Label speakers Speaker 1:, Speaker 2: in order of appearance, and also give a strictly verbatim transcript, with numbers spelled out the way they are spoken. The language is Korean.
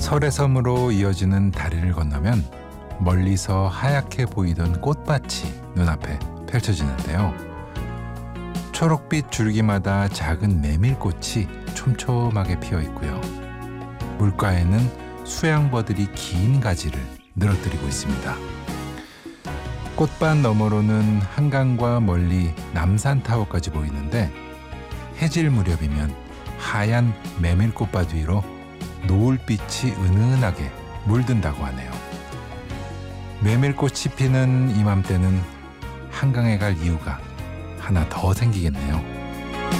Speaker 1: 설해섬으로 이어지는 다리를 건너면 멀리서 하얗게 보이던 꽃밭이 눈앞에 펼쳐지는데요. 초록빛 줄기마다 작은 메밀꽃이 촘촘하게 피어 있고요. 물가에는 수양버들이 긴 가지를 늘어뜨리고 있습니다. 꽃밭 너머로는 한강과 멀리 남산타워까지 보이는데 해질 무렵이면 하얀 메밀꽃밭 위로 노을빛이 은은하게 물든다고 하네요. 메밀꽃이 피는 이맘때는 한강에 갈 이유가 하나 더 생기겠네요.